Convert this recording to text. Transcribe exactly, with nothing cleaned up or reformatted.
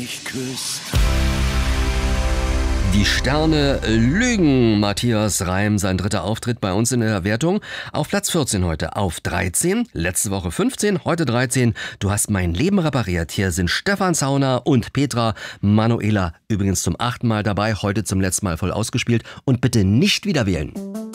mich küsst. Die Sterne lügen. Matthias Reim, sein dritter Auftritt bei uns in der Wertung. Auf Platz vierzehn heute, auf dreizehn. Letzte Woche fünfzehn, heute dreizehn. Du hast mein Leben repariert. Hier sind Stefan Zauner und Petra Manuela. Übrigens zum achten Mal dabei, heute zum letzten Mal voll ausgespielt. Und bitte nicht wieder wählen.